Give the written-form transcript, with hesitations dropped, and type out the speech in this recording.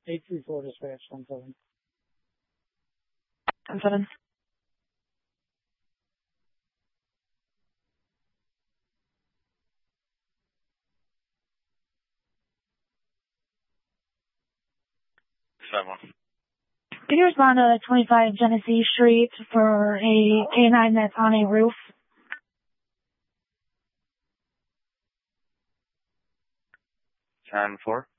834 dispatch, 17. 17. Can you respond to 25 Genesee Street for a K9 that's on a roof? 10-4.